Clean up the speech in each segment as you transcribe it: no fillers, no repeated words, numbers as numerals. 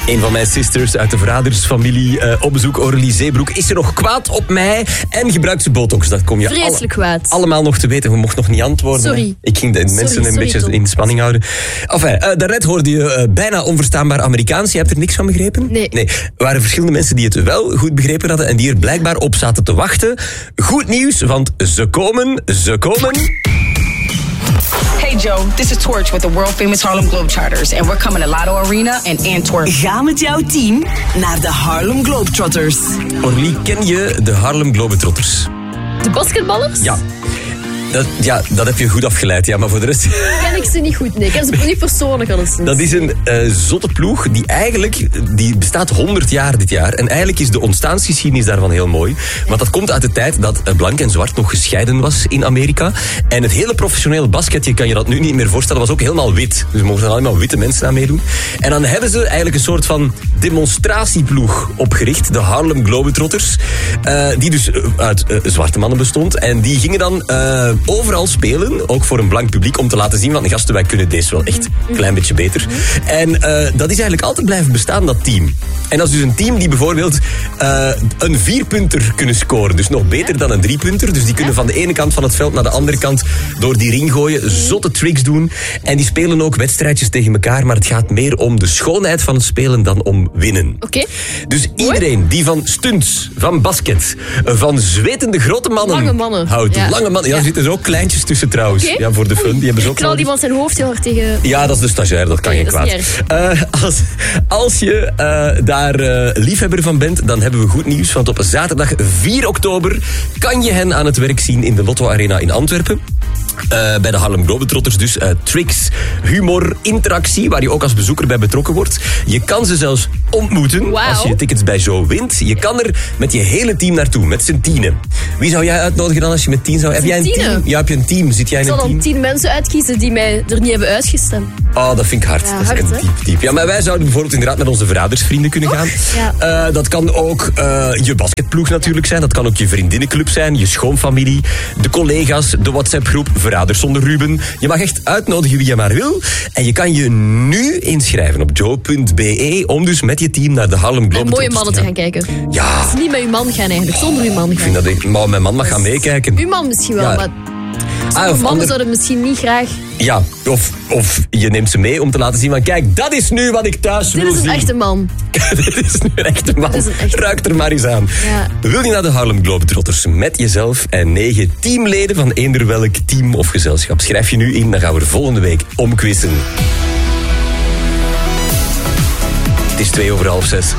Een van mijn sisters uit de verradersfamilie op bezoek, Aurélie Zeebroek, is er nog kwaad op mij en gebruikt ze botox. Dat kom je vreselijk kwaad. Allemaal nog te weten. We mochten nog niet antwoorden. Sorry. Ik ging de mensen een beetje in spanning houden. Enfin, daarnet hoorde je bijna onverstaanbaar Amerikaans. Je hebt er niks van begrepen? Nee. Er waren verschillende mensen die het wel goed begrepen hadden en die er blijkbaar op zaten te wachten. Goed nieuws, want ze komen. Hey Joe, this is Torch with the world famous Harlem Globetrotters and we're coming to Lotto Arena in Antwerp. Ga met jouw team naar de Harlem Globetrotters. Aurélie, ken je de Harlem Globetrotters? De basketballers? Ja, dat heb je goed afgeleid. Ja, maar voor de rest... Ken ik ze niet goed, nee. Ik ken ze niet persoonlijk alleszins. Dat is een zotte ploeg die bestaat 100 jaar dit jaar. En eigenlijk is de ontstaansgeschiedenis daarvan heel mooi. Want dat komt uit de tijd dat blank en zwart nog gescheiden was in Amerika. En het hele professionele basket, je kan je dat nu niet meer voorstellen, was ook helemaal wit. Dus er mochten alleen maar witte mensen aan meedoen. En dan hebben ze eigenlijk een soort van demonstratieploeg opgericht. De Harlem Globetrotters. Die dus uit zwarte mannen bestond. En die gingen dan... overal spelen, ook voor een blank publiek, om te laten zien van gasten, wij kunnen deze wel echt een klein beetje beter. En dat is eigenlijk altijd blijven bestaan, dat team. En dat is dus een team die bijvoorbeeld een 4-punter kunnen scoren. Dus nog beter dan een 3-punter. Dus die kunnen van de ene kant van het veld naar de andere kant door die ring gooien, zotte tricks doen. En die spelen ook wedstrijdjes tegen elkaar, maar het gaat meer om de schoonheid van het spelen dan om winnen. Oké. Dus iedereen die van stunts, van basket, van zwetende grote mannen, lange mannen houdt. Ja. Lange mannen. Ja, er zitten ook kleintjes tussen trouwens. Okay. Ja, voor de fun. Die hebben ze ook knal iemand zijn hoofd heel hard tegen... Ja, dat is de stagiair, dat kan geen kwaad. Als je daar liefhebber van bent, dan hebben we goed nieuws. Want op zaterdag 4 oktober kan je hen aan het werk zien in de Lotto Arena in Antwerpen. Bij de Harlem Globetrotters dus. Tricks, humor, interactie, waar je ook als bezoeker bij betrokken wordt. Je kan ze zelfs ontmoeten als je tickets bij Joe wint. Je kan er met je hele team naartoe, met z'n 10. Wie zou jij uitnodigen dan als je met 10 zou... Heb jij een team? Ja, heb je een team? Zit jij in een team? Ik zal dan 10 mensen uitkiezen die mij er niet hebben uitgestemd. Oh, dat vind ik hard. Ja, dat is hard, echt diep. Ja, maar wij zouden bijvoorbeeld inderdaad met onze verradersvrienden kunnen gaan. Ja. Dat kan ook je basketploeg natuurlijk zijn. Dat kan ook je vriendinnenclub zijn, je schoonfamilie, de collega's, de WhatsApp-groep Verraders zonder Ruben. Je mag echt uitnodigen wie je maar wil. En je kan je nu inschrijven op joe.be om dus met je team naar de Harlem Globetrotters mooie mannen te gaan kijken. Ja. Dus niet met uw man gaan eigenlijk, zonder uw man gaan. Ik vind dat mijn man mag gaan meekijken. Uw man misschien wel, maar... mannen zouden misschien niet graag... Ja, of je neemt ze mee om te laten zien van kijk, dat is nu wat ik thuis wil zien. Dit is een echte man. Dit is nu een echte man. Ruik er maar eens aan. Ja. Wil je naar de Harlem Globetrotters met jezelf en 9 teamleden van eender welk team of gezelschap? Schrijf je nu in, dan gaan we er volgende week omquizzen. Het is 6:02.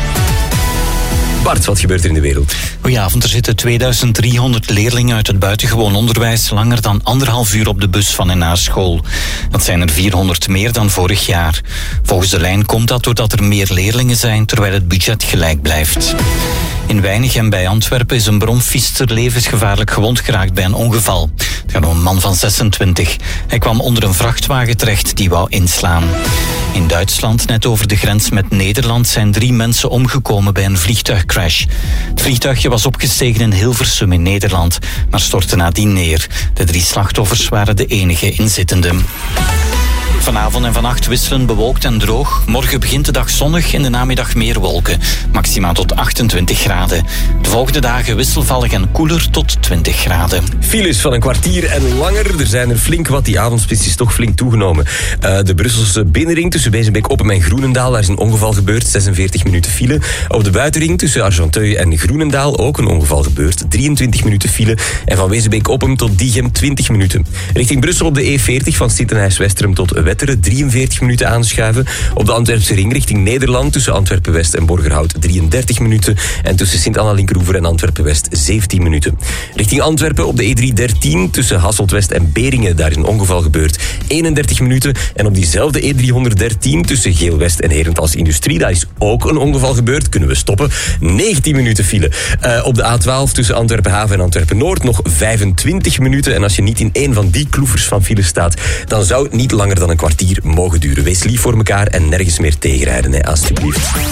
Bart, wat gebeurt er in de wereld? Goedenavond, er zitten 2300 leerlingen uit het buitengewoon onderwijs langer dan 1,5 uur op de bus van en naar school. Dat zijn er 400 meer dan vorig jaar. Volgens de lijn komt dat doordat er meer leerlingen zijn, terwijl het budget gelijk blijft. In Weinigem bij Antwerpen is een bromfietser levensgevaarlijk gewond geraakt bij een ongeval. Het gaat om een man van 26. Hij kwam onder een vrachtwagen terecht die wou inslaan. In Duitsland, net over de grens met Nederland, zijn 3 mensen omgekomen bij een vliegtuigcrash. Het vliegtuigje was opgestegen in Hilversum in Nederland, maar stortte nadien neer. De 3 slachtoffers waren de enige inzittenden. Vanavond en vannacht wisselend bewolkt en droog. Morgen begint de dag zonnig, in de namiddag meer wolken. Maximaal tot 28 graden. De volgende dagen wisselvallig en koeler tot 20 graden. Files van een kwartier en langer. Er zijn er flink wat. Die avondspits is toch flink toegenomen. De Brusselse binnenring tussen Wezenbeek-Oppem en Groenendaal. Daar is een ongeval gebeurd. 46 minuten file. Op de buitenring tussen Argenteuil en Groenendaal ook een ongeval gebeurd. 23 minuten file. En van Wezenbeek-Oppem tot Diegem 20 minuten. Richting Brussel op de E40 van Sittenhuis-Westerum tot Wetteren 43 minuten aanschuiven. Op de Antwerpse ring richting Nederland tussen Antwerpen-West en Borgerhout 33 minuten. En tussen Sint-Anna-Linkeroever en Antwerpen-West 17 minuten. Richting Antwerpen op de E313 tussen Hasselt-West en Beringen. Daar is een ongeval gebeurd. 31 minuten. En op diezelfde E313 tussen Geel-West en Herentals Industrie. Daar is ook een ongeval gebeurd. Kunnen we stoppen. 19 minuten file. Op de A12 tussen Antwerpen-Haven en Antwerpen-Noord nog 25 minuten. En als je niet in één van die kloevers van file staat, dan zou het niet langer dan een kwartier mogen duren. Wees lief voor elkaar en nergens meer tegenrijden, alsjeblieft.